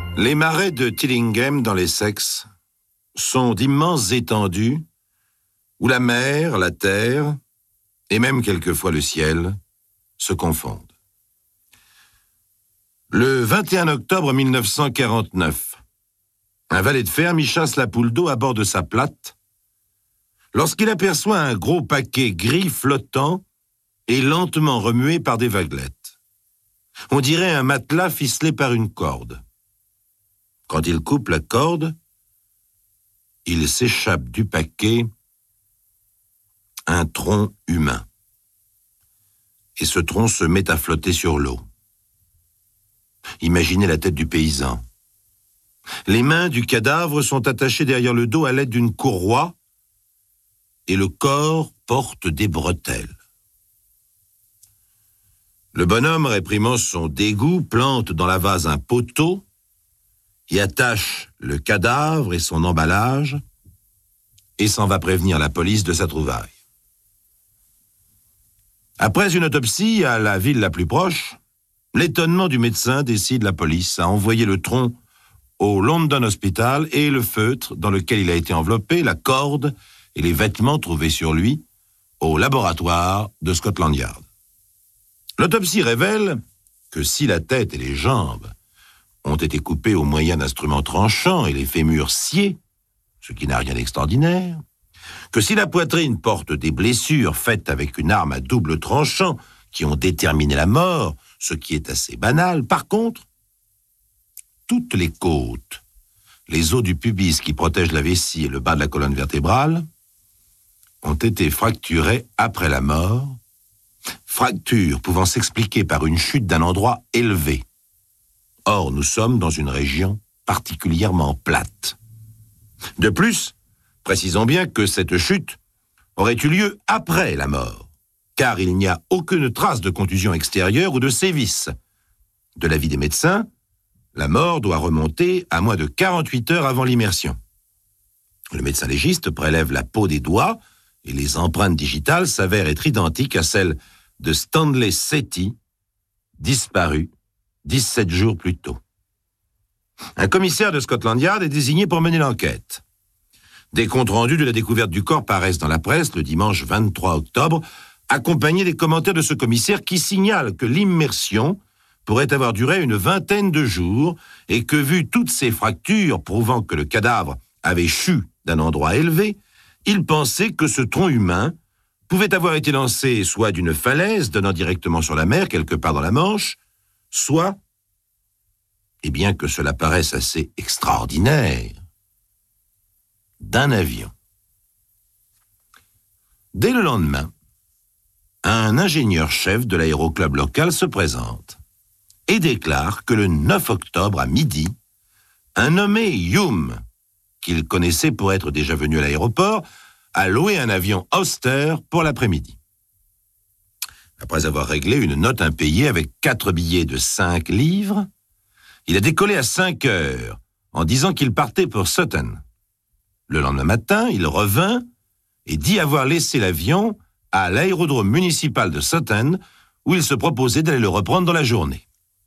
Les marais de Tillingham dans l'Essex sont d'immenses étendues où la mer, la terre et même quelquefois le ciel se confondent. Le 21 octobre 1949, un valet de ferme y chasse la poule d'eau à bord de sa plate lorsqu'il aperçoit un gros paquet gris flottant et lentement remué par des vaguelettes. On dirait un matelas ficelé par une corde. Quand il coupe la corde, il s'échappe du paquet un tronc humain. Et ce tronc se met à flotter sur l'eau. Imaginez la tête du paysan. Les mains du cadavre sont attachées derrière le dos à l'aide d'une courroie et le corps porte des bretelles. Le bonhomme, réprimant son dégoût, plante dans la vase un poteau y attache le cadavre et son emballage et s'en va prévenir la police de sa trouvaille. Après une autopsie à la ville la plus proche, l'étonnement du médecin décide la police à envoyer le tronc au London Hospital et le feutre dans lequel il a été enveloppé, la corde et les vêtements trouvés sur lui au laboratoire de Scotland Yard. L'autopsie révèle que si la tête et les jambes ont été coupés au moyen d'instruments tranchants et les fémurs sciés, ce qui n'a rien d'extraordinaire, que si la poitrine porte des blessures faites avec une arme à double tranchant qui ont déterminé la mort, ce qui est assez banal, par contre, toutes les côtes, les os du pubis qui protègent la vessie et le bas de la colonne vertébrale, ont été fracturées après la mort, fractures pouvant s'expliquer par une chute d'un endroit élevé. Or, nous sommes dans une région particulièrement plate. De plus, précisons bien que cette chute aurait eu lieu après la mort, car il n'y a aucune trace de contusion extérieure ou de sévices. De l'avis des médecins, la mort doit remonter à moins de 48 heures avant l'immersion. Le médecin légiste prélève la peau des doigts et les empreintes digitales s'avèrent être identiques à celles de Stanley Setti, disparu 17 jours plus tôt. Un commissaire de Scotland Yard est désigné pour mener l'enquête. Des comptes rendus de la découverte du corps paraissent dans la presse le dimanche 23 octobre, accompagnés des commentaires de ce commissaire qui signale que l'immersion pourrait avoir duré une vingtaine de jours et que, vu toutes ces fractures prouvant que le cadavre avait chu d'un endroit élevé, il pensait que ce tronc humain pouvait avoir été lancé soit d'une falaise donnant directement sur la mer, quelque part dans la Manche, soit, et bien que cela paraisse assez extraordinaire, d'un avion. Dès le lendemain, un ingénieur-chef de l'aéroclub local se présente et déclare que le 9 octobre à midi, un nommé Hume, qu'il connaissait pour être déjà venu à l'aéroport, a loué un avion Auster pour l'après-midi. Après avoir réglé une note impayée avec 4 billets de 5 livres, il a décollé à 5 heures en disant qu'il partait pour Sutton. Le lendemain matin, il revint et dit avoir laissé l'avion à l'aérodrome municipal de Sutton où il se proposait d'aller le reprendre dans la journée.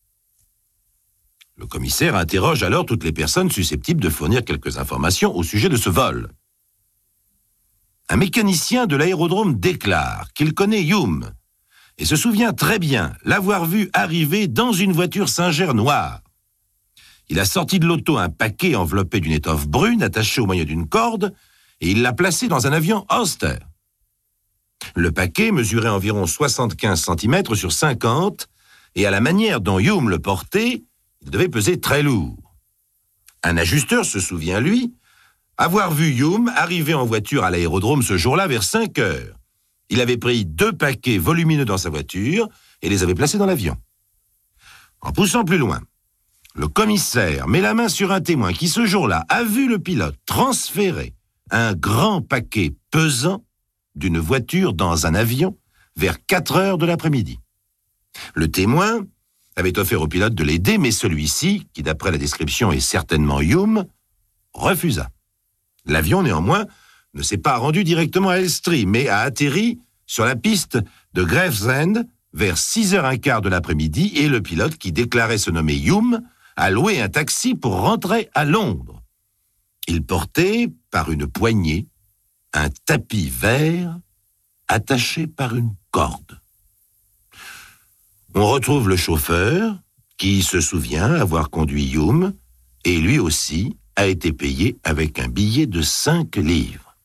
Le commissaire interroge alors toutes les personnes susceptibles de fournir quelques informations au sujet de ce vol. Un mécanicien de l'aérodrome déclare qu'il connaît Hume et se souvient très bien l'avoir vu arriver dans une voiture Singer noire. Il a sorti de l'auto un paquet enveloppé d'une étoffe brune attaché au moyen d'une corde et il l'a placé dans un avion Auster. Le paquet mesurait environ 75 cm sur 50 et à la manière dont Hume le portait, il devait peser très lourd. Un ajusteur se souvient, lui, avoir vu Hume arriver en voiture à l'aérodrome ce jour-là vers 5 heures. Il avait pris 2 paquets volumineux dans sa voiture et les avait placés dans l'avion. En poussant plus loin, le commissaire met la main sur un témoin qui, ce jour-là, a vu le pilote transférer un grand paquet pesant d'une voiture dans un avion vers 4 heures de l'après-midi. Le témoin avait offert au pilote de l'aider, mais celui-ci, qui d'après la description est certainement Hume, refusa. L'avion, néanmoins, ne s'est pas rendu directement à Elstree, mais a atterri sur la piste de Gravesend vers 6h15 de l'après-midi et le pilote, qui déclarait se nommer Hume, a loué un taxi pour rentrer à Londres. Il portait, par une poignée, un tapis vert attaché par une corde. On retrouve le chauffeur, qui se souvient avoir conduit Hume, et lui aussi a été payé avec un billet de 5 livres.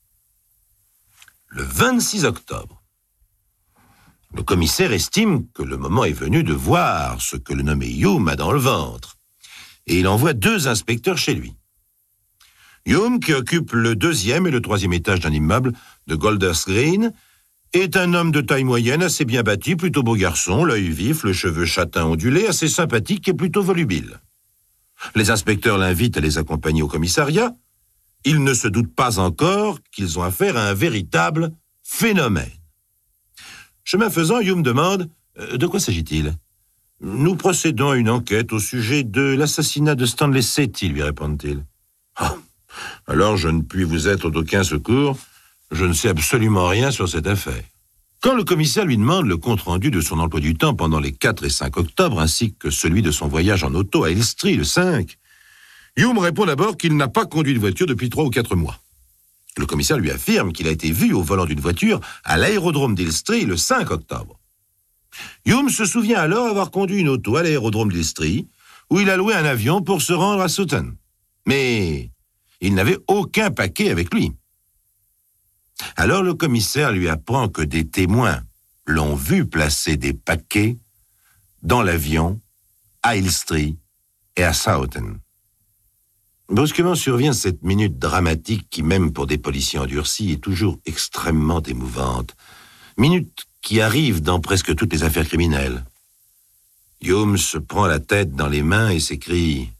Le 26 octobre, le commissaire estime que le moment est venu de voir ce que le nommé Hume a dans le ventre, et il envoie 2 inspecteurs chez lui. Hume, qui occupe le 2e et le 3e étage d'un immeuble de Golders Green, est un homme de taille moyenne, assez bien bâti, plutôt beau garçon, l'œil vif, le cheveu châtain ondulé, assez sympathique et plutôt volubile. Les inspecteurs l'invitent à les accompagner au commissariat. Ils ne se doutent pas encore qu'ils ont affaire à un véritable phénomène. Chemin faisant, Hume demande « De quoi s'agit-il » ?« Nous procédons à une enquête au sujet de l'assassinat de Stanley Sethi, lui répondent-ils. Ah, alors je ne puis vous être d'aucun secours. Je ne sais absolument rien sur cette affaire. » Quand le commissaire lui demande le compte-rendu de son emploi du temps pendant les 4 et 5 octobre, ainsi que celui de son voyage en auto à Elstree le 5, Hume répond d'abord qu'il n'a pas conduit de voiture depuis 3 ou 4 mois. Le commissaire lui affirme qu'il a été vu au volant d'une voiture à l'aérodrome d'Elstree le 5 octobre. Hume se souvient alors avoir conduit une auto à l'aérodrome d'Elstree, où il a loué un avion pour se rendre à Sutton. Mais il n'avait aucun paquet avec lui. Alors le commissaire lui apprend que des témoins l'ont vu placer des paquets dans l'avion à Elstree et à Southampton. Brusquement survient cette minute dramatique qui, même pour des policiers endurcis, est toujours extrêmement émouvante. Minute qui arrive dans presque toutes les affaires criminelles. Hume se prend la tête dans les mains et s'écrie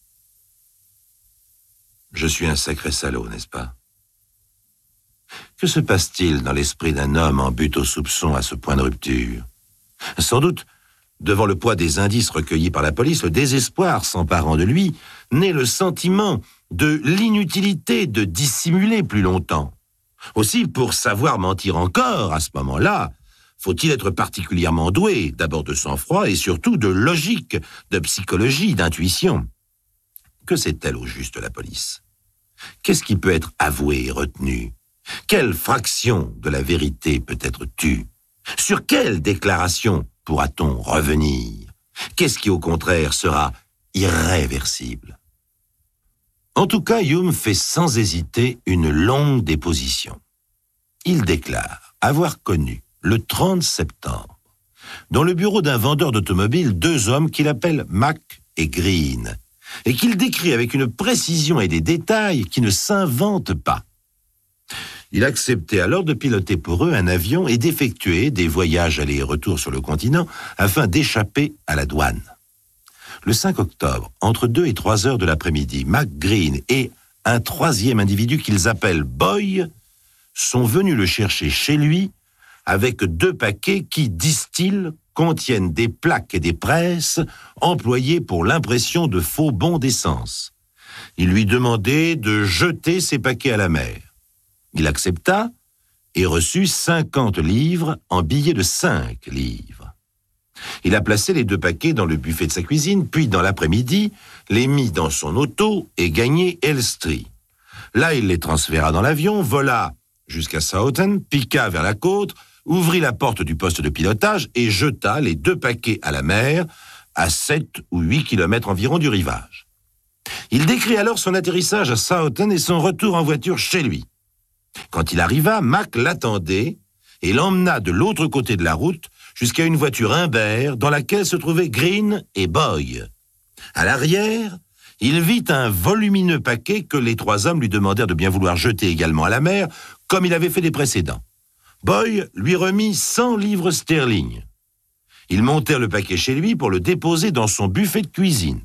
« Je suis un sacré salaud, n'est-ce pas ?» Que se passe-t-il dans l'esprit d'un homme en butte au soupçon à ce point de rupture ? Sans doute, devant le poids des indices recueillis par la police, le désespoir s'emparant de lui, naît le sentiment de l'inutilité de dissimuler plus longtemps. Aussi, pour savoir mentir encore à ce moment-là, faut-il être particulièrement doué, d'abord de sang-froid et surtout de logique, de psychologie, d'intuition. Que sait-elle au juste la police ? Qu'est-ce qui peut être avoué et retenu ? Quelle fraction de la vérité peut être tue ? Sur quelle déclaration pourra-t-on revenir ? Qu'est-ce qui, au contraire, sera irréversible ? En tout cas, Hume fait sans hésiter une longue déposition. Il déclare avoir connu, le 30 septembre, dans le bureau d'un vendeur d'automobiles, 2 hommes qu'il appelle Mac et Green, et qu'il décrit avec une précision et des détails qui ne s'inventent pas. Il acceptait alors de piloter pour eux un avion et d'effectuer des voyages aller et retour sur le continent afin d'échapper à la douane. Le 5 octobre, entre 2 et 3 heures de l'après-midi, Mac Green et un 3e individu qu'ils appellent Boy sont venus le chercher chez lui avec 2 paquets qui, disent-ils, contiennent des plaques et des presses employées pour l'impression de faux bons d'essence. Ils lui demandaient de jeter ces paquets à la mer. Il accepta et reçut 50 livres en billets de 5 livres. Il a placé les 2 paquets dans le buffet de sa cuisine, puis dans l'après-midi, les mit dans son auto et gagné Elstree. Là, il les transféra dans l'avion, vola jusqu'à Southampton, piqua vers la côte, ouvrit la porte du poste de pilotage et jeta les 2 paquets à la mer, à 7 ou 8 kilomètres environ du rivage. Il décrit alors son atterrissage à Southampton et son retour en voiture chez lui. Quand il arriva, Mac l'attendait et l'emmena de l'autre côté de la route jusqu'à une voiture imbert dans laquelle se trouvaient Green et Boy. À l'arrière, il vit un volumineux paquet que les 3 hommes lui demandèrent de bien vouloir jeter également à la mer, comme il avait fait les précédents. Boy lui remit 100 livres sterling. Ils montèrent le paquet chez lui pour le déposer dans son buffet de cuisine.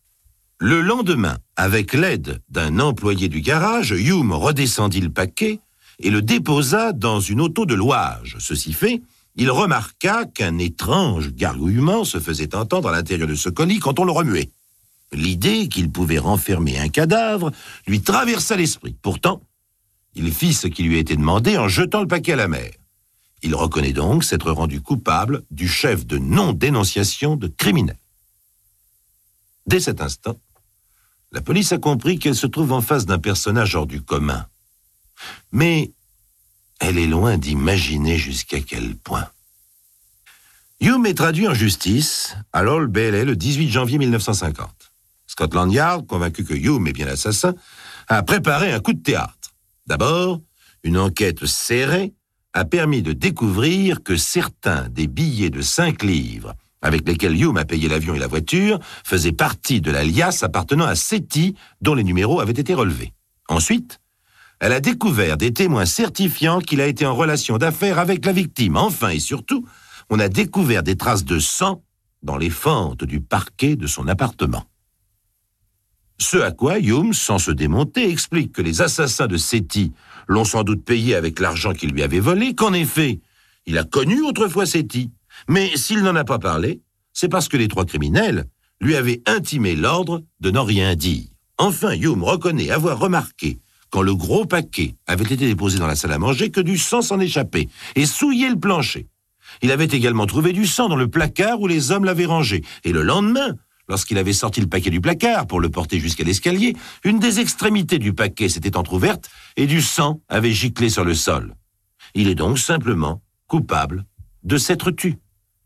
Le lendemain, avec l'aide d'un employé du garage, Hume redescendit le paquet et le déposa dans une auto de louage. Ceci fait, il remarqua qu'un étrange gargouillement se faisait entendre à l'intérieur de ce colis quand on le remuait. L'idée qu'il pouvait renfermer un cadavre lui traversa l'esprit. Pourtant, il fit ce qui lui a été demandé en jetant le paquet à la mer. Il reconnaît donc s'être rendu coupable du chef de non-dénonciation de criminels. Dès cet instant, la police a compris qu'elle se trouve en face d'un personnage hors du commun. Mais elle est loin d'imaginer jusqu'à quel point. Hume est traduit en justice à l'Old Bailey le 18 janvier 1950. Scotland Yard, convaincu que Hume est bien l'assassin, a préparé un coup de théâtre. D'abord, une enquête serrée a permis de découvrir que certains des billets de 5 livres avec lesquels Hume a payé l'avion et la voiture faisaient partie de la liasse appartenant à Sethi, dont les numéros avaient été relevés. Ensuite, elle a découvert des témoins certifiant qu'il a été en relation d'affaires avec la victime. Enfin et surtout, on a découvert des traces de sang dans les fentes du parquet de son appartement. Ce à quoi Hume, sans se démonter, explique que les assassins de Sethi l'ont sans doute payé avec l'argent qu'il lui avait volé, qu'en effet, il a connu autrefois Sethi. Mais s'il n'en a pas parlé, c'est parce que les 3 criminels lui avaient intimé l'ordre de n'en rien dire. Enfin, Hume reconnaît avoir remarqué, quand le gros paquet avait été déposé dans la salle à manger, que du sang s'en échappait et souillait le plancher. Il avait également trouvé du sang dans le placard où les hommes l'avaient rangé. Et le lendemain, lorsqu'il avait sorti le paquet du placard pour le porter jusqu'à l'escalier, une des extrémités du paquet s'était entr'ouverte et du sang avait giclé sur le sol. Il est donc simplement coupable de s'être tué.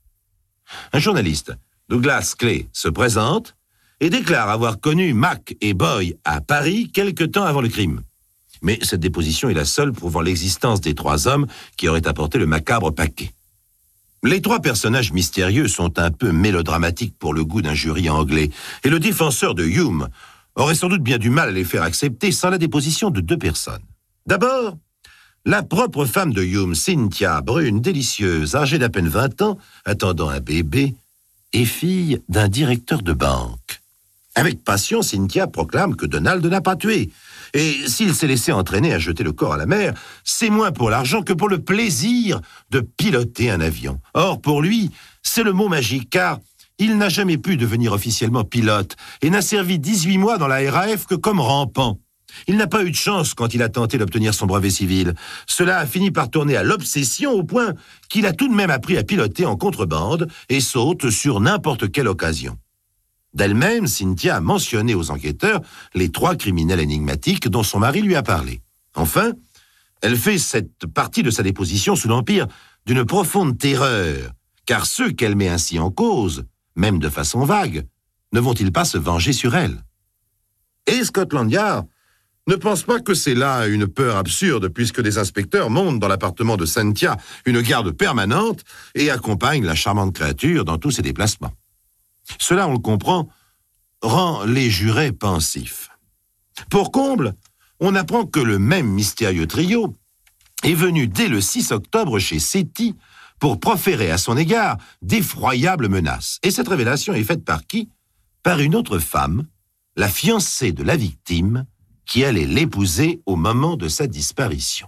Un journaliste, Douglas Clay, se présente et déclare avoir connu Mac et Boy à Paris quelque temps avant le crime. Mais cette déposition est la seule prouvant l'existence des 3 hommes qui auraient apporté le macabre paquet. Les 3 personnages mystérieux sont un peu mélodramatiques pour le goût d'un jury anglais, et le défenseur de Hume aurait sans doute bien du mal à les faire accepter sans la déposition de 2 personnes. D'abord, la propre femme de Hume, Cynthia, brune, délicieuse, âgée d'à peine 20 ans, attendant un bébé, et fille d'un directeur de banque. Avec passion, Cynthia proclame que Donald n'a pas tué. Et s'il s'est laissé entraîner à jeter le corps à la mer, c'est moins pour l'argent que pour le plaisir de piloter un avion. Or, pour lui, c'est le mot magique, car il n'a jamais pu devenir officiellement pilote et n'a servi 18 mois dans la RAF que comme rampant. Il n'a pas eu de chance quand il a tenté d'obtenir son brevet civil. Cela a fini par tourner à l'obsession au point qu'il a tout de même appris à piloter en contrebande et saute sur n'importe quelle occasion. D'elle-même, Cynthia a mentionné aux enquêteurs les 3 criminels énigmatiques dont son mari lui a parlé. Enfin, elle fait cette partie de sa déposition sous l'empire d'une profonde terreur, car ceux qu'elle met ainsi en cause, même de façon vague, ne vont-ils pas se venger sur elle? Et Scotland Yard ne pense pas que c'est là une peur absurde, puisque des inspecteurs montent dans l'appartement de Cynthia une garde permanente et accompagnent la charmante créature dans tous ses déplacements. Cela, on le comprend, rend les jurés pensifs. Pour comble, on apprend que le même mystérieux trio est venu dès le 6 octobre chez Sethi pour proférer à son égard d'effroyables menaces. Et cette révélation est faite par qui? Par une autre femme, la fiancée de la victime, qui allait l'épouser au moment de sa disparition.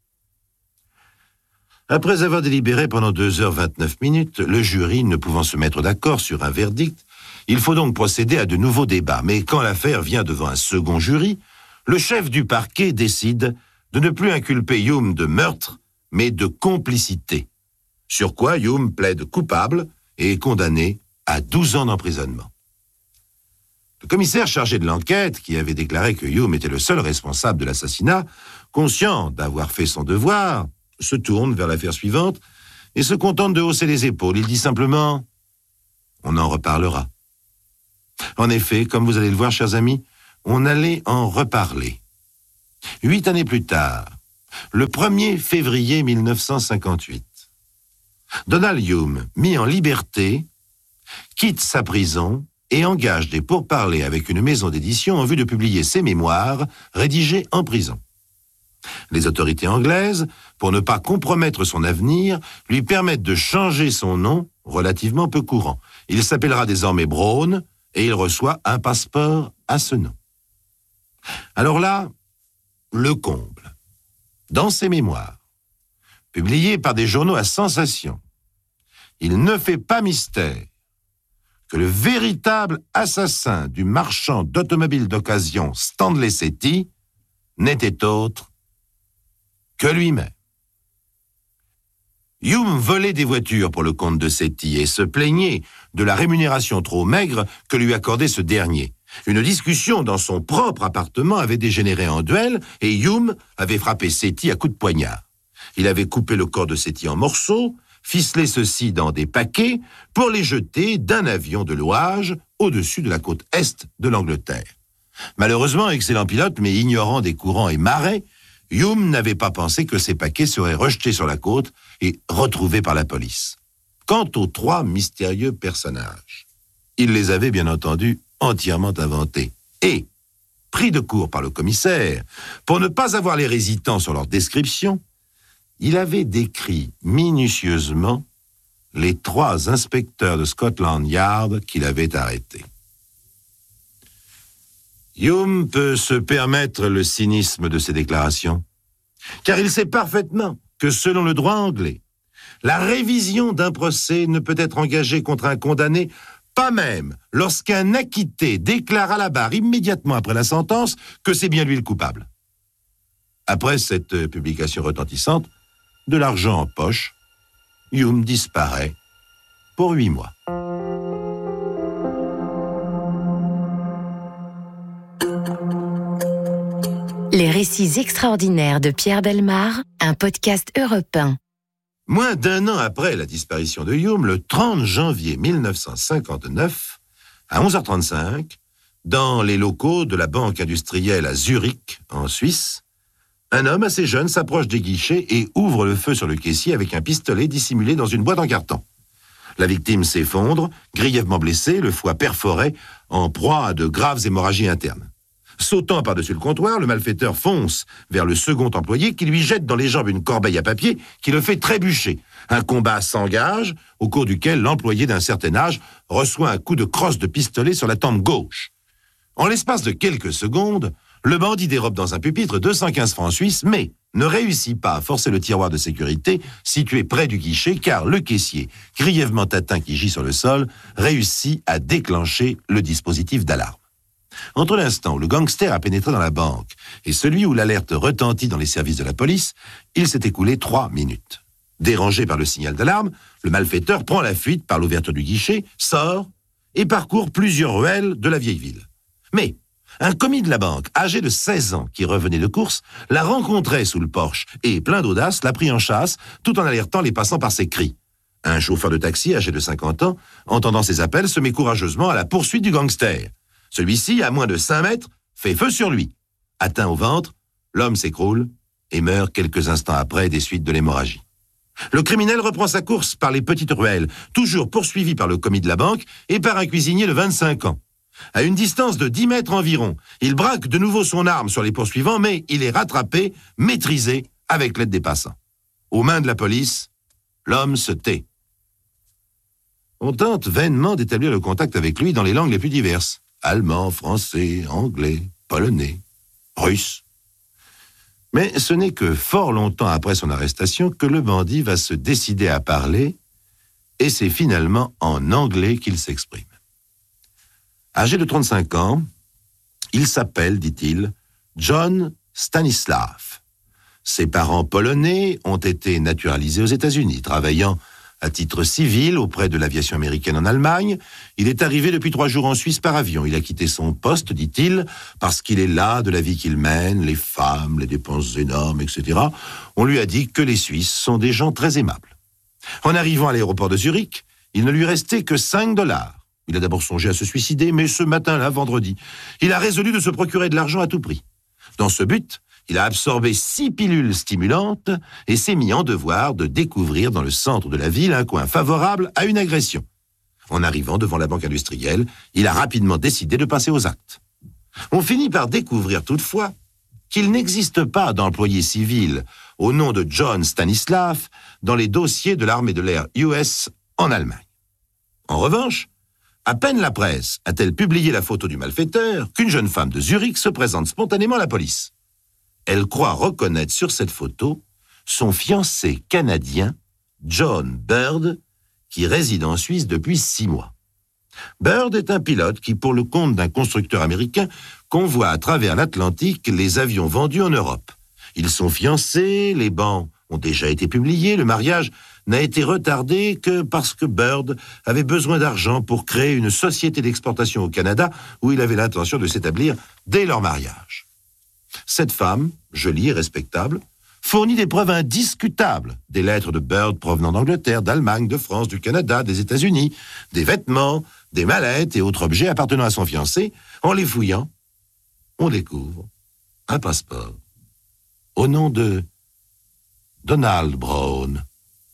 Après avoir délibéré pendant 2h29, le jury ne pouvant se mettre d'accord sur un verdict, il faut donc procéder à de nouveaux débats. Mais quand l'affaire vient devant un second jury, le chef du parquet décide de ne plus inculper Hume de meurtre, mais de complicité. Sur quoi Hume plaide coupable et est condamné à 12 ans d'emprisonnement. Le commissaire chargé de l'enquête, qui avait déclaré que Hume était le seul responsable de l'assassinat, conscient d'avoir fait son devoir, se tourne vers l'affaire suivante et se contente de hausser les épaules. Il dit simplement « On en reparlera ». En effet, comme vous allez le voir, chers amis, on allait en reparler. 8 années plus tard, le 1er février 1958, Donald Hume, mis en liberté, quitte sa prison et engage des pourparlers avec une maison d'édition en vue de publier ses mémoires rédigés en prison. Les autorités anglaises, pour ne pas compromettre son avenir, lui permettent de changer son nom, relativement peu courant. Il s'appellera désormais Brown et il reçoit un passeport à ce nom. Alors là, le comble. Dans ses mémoires, publiées par des journaux à sensation, il ne fait pas mystère que le véritable assassin du marchand d'automobiles d'occasion Stanley Sethi n'était autre que lui-même. Hume volait des voitures pour le compte de Setti et se plaignait de la rémunération trop maigre que lui accordait ce dernier. Une discussion dans son propre appartement avait dégénéré en duel et Hume avait frappé Setti à coups de poignard. Il avait coupé le corps de Setti en morceaux, ficelé ceux-ci dans des paquets pour les jeter d'un avion de louage au-dessus de la côte est de l'Angleterre. Malheureusement, excellent pilote, mais ignorant des courants et marais, Hume n'avait pas pensé que ces paquets seraient rejetés sur la côte et retrouvés par la police. Quant aux 3 mystérieux personnages, il les avait bien entendu entièrement inventés. Et, pris de court par le commissaire, pour ne pas avoir l'air hésitant sur leur description, il avait décrit minutieusement les 3 inspecteurs de Scotland Yard qu'il avait arrêtés. Hume peut se permettre le cynisme de ces déclarations, car il sait parfaitement que selon le droit anglais, la révision d'un procès ne peut être engagée contre un condamné, pas même lorsqu'un acquitté déclare à la barre immédiatement après la sentence que c'est bien lui le coupable. Après cette publication retentissante, de l'argent en poche, Hume disparaît pour 8 mois. Les récits extraordinaires de Pierre Bellemare, un podcast Europe 1. Moins d'1 an après la disparition de Hume, le 30 janvier 1959, à 11h35, dans les locaux de la banque industrielle à Zurich, en Suisse, un homme assez jeune s'approche des guichets et ouvre le feu sur le caissier avec un pistolet dissimulé dans une boîte en carton. La victime s'effondre, grièvement blessée, le foie perforé, en proie à de graves hémorragies internes. Sautant par-dessus le comptoir, le malfaiteur fonce vers le second employé qui lui jette dans les jambes une corbeille à papier qui le fait trébucher. Un combat s'engage, au cours duquel l'employé d'un certain âge reçoit un coup de crosse de pistolet sur la tempe gauche. En l'espace de quelques secondes, le bandit dérobe dans un pupitre 215 francs suisses, mais ne réussit pas à forcer le tiroir de sécurité situé près du guichet, car le caissier, grièvement atteint qui gît sur le sol, réussit à déclencher le dispositif d'alarme. Entre l'instant où le gangster a pénétré dans la banque et celui où l'alerte retentit dans les services de la police, il s'est écoulé 3 minutes. Dérangé par le signal d'alarme, le malfaiteur prend la fuite par l'ouverture du guichet, sort et parcourt plusieurs ruelles de la vieille ville. Mais un commis de la banque, âgé de 16 ans, qui revenait de course, l'a rencontré sous le porche et, plein d'audace, l'a pris en chasse tout en alertant les passants par ses cris. Un chauffeur de taxi, âgé de 50 ans, entendant ses appels, se met courageusement à la poursuite du gangster. Celui-ci, à moins de 5 mètres, fait feu sur lui. Atteint au ventre, l'homme s'écroule et meurt quelques instants après des suites de l'hémorragie. Le criminel reprend sa course par les petites ruelles, toujours poursuivi par le commis de la banque et par un cuisinier de 25 ans. À une distance de 10 mètres environ, il braque de nouveau son arme sur les poursuivants, mais il est rattrapé, maîtrisé, avec l'aide des passants. Aux mains de la police, l'homme se tait. On tente vainement d'établir le contact avec lui dans les langues les plus diverses. Allemand, français, anglais, polonais, russe. Mais ce n'est que fort longtemps après son arrestation que le bandit va se décider à parler, et c'est finalement en anglais qu'il s'exprime. Âgé de 35 ans, il s'appelle, dit-il, John Stanislav. Ses parents polonais ont été naturalisés aux États-Unis, travaillant à titre civil auprès de l'aviation américaine en Allemagne. Il est arrivé depuis 3 jours en Suisse par avion. Il a quitté son poste, dit-il, parce qu'il est las de la vie qu'il mène, les femmes, les dépenses énormes, etc. On lui a dit que les Suisses sont des gens très aimables. En arrivant à l'aéroport de Zurich, il ne lui restait que $5. Il a d'abord songé à se suicider, mais ce matin-là, vendredi, il a résolu de se procurer de l'argent à tout prix. Dans ce but, il a absorbé 6 pilules stimulantes et s'est mis en devoir de découvrir dans le centre de la ville un coin favorable à une agression. En arrivant devant la banque industrielle, il a rapidement décidé de passer aux actes. On finit par découvrir toutefois qu'il n'existe pas d'employé civil au nom de John Stanislav dans les dossiers de l'armée de l'air US en Allemagne. En revanche, à peine la presse a-t-elle publié la photo du malfaiteur qu'une jeune femme de Zurich se présente spontanément à la police. Elle croit reconnaître sur cette photo son fiancé canadien, John Bird, qui réside en Suisse depuis 6 mois. Bird est un pilote qui, pour le compte d'un constructeur américain, convoie à travers l'Atlantique les avions vendus en Europe. Ils sont fiancés, les bans ont déjà été publiés, le mariage n'a été retardée que parce que Bird avait besoin d'argent pour créer une société d'exportation au Canada où il avait l'intention de s'établir dès leur mariage. Cette femme, jolie et respectable, fournit des preuves indiscutables, des lettres de Bird provenant d'Angleterre, d'Allemagne, de France, du Canada, des États-Unis, des vêtements, des mallettes et autres objets appartenant à son fiancé. En les fouillant, on découvre un passeport au nom de Donald Brown.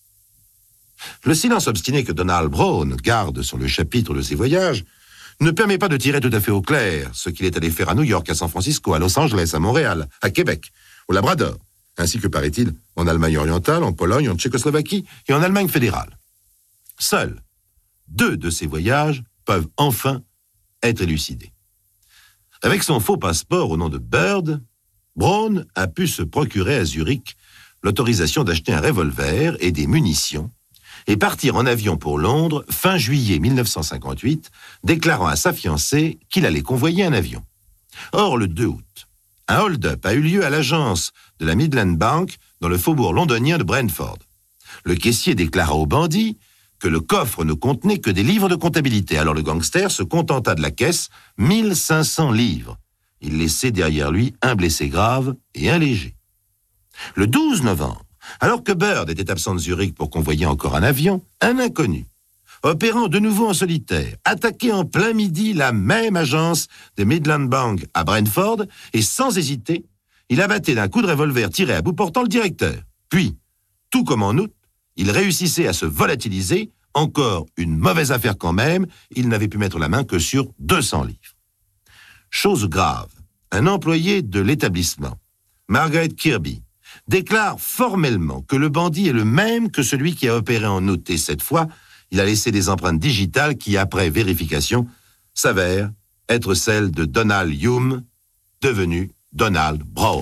Le silence obstiné que Donald Brown garde sur le chapitre de ses voyages ne permet pas de tirer tout à fait au clair ce qu'il est allé faire à New York, à San Francisco, à Los Angeles, à Montréal, à Québec, au Labrador, ainsi que, paraît-il, en Allemagne orientale, en Pologne, en Tchécoslovaquie et en Allemagne fédérale. Seuls 2 de ces voyages peuvent enfin être élucidés. Avec son faux passeport au nom de Bird, Brown a pu se procurer à Zurich l'autorisation d'acheter un revolver et des munitions et partir en avion pour Londres fin juillet 1958, déclarant à sa fiancée qu'il allait convoyer un avion. Or, le 2 août, un hold-up a eu lieu à l'agence de la Midland Bank dans le faubourg londonien de Brentford. Le caissier déclara aux bandits que le coffre ne contenait que des livres de comptabilité. Alors le gangster se contenta de la caisse, 1500 livres. Il laissait derrière lui un blessé grave et un léger. Le 12 novembre, alors que Bird était absent de Zurich pour convoyer encore un avion, un inconnu, opérant de nouveau en solitaire, attaquait en plein midi la même agence de Midland Bank à Brentford et sans hésiter, il abattait d'un coup de revolver tiré à bout portant le directeur. Puis, tout comme en août, il réussissait à se volatiliser, encore une mauvaise affaire quand même, il n'avait pu mettre la main que sur 200 livres. Chose grave, un employé de l'établissement, Margaret Kirby, déclare formellement que le bandit est le même que celui qui a opéré en août et cette fois, il a laissé des empreintes digitales qui, après vérification, s'avèrent être celles de Donald Hume, devenu Donald Brown.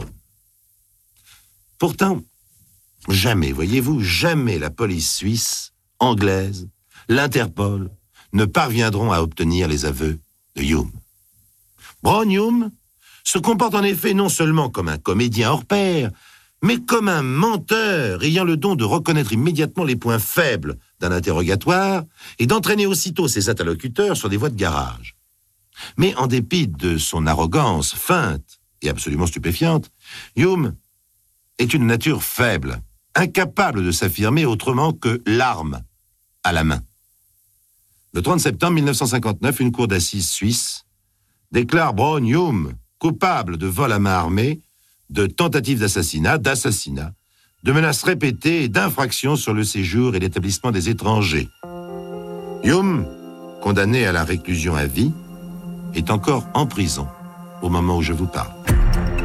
Pourtant, jamais, voyez-vous, jamais la police suisse, anglaise, l'Interpol ne parviendront à obtenir les aveux de Hume. Brown Hume se comporte en effet non seulement comme un comédien hors pair, mais comme un menteur ayant le don de reconnaître immédiatement les points faibles d'un interrogatoire et d'entraîner aussitôt ses interlocuteurs sur des voies de garage. Mais en dépit de son arrogance feinte et absolument stupéfiante, Hume est une nature faible, incapable de s'affirmer autrement que l'arme à la main. Le 30 septembre 1959, une cour d'assises suisse déclare Brown Hume coupable de vol à main armée, de tentative d'assassinat, de menaces répétées et d'infractions sur le séjour et l'établissement des étrangers. Hume, condamné à la réclusion à vie, est encore en prison au moment où je vous parle.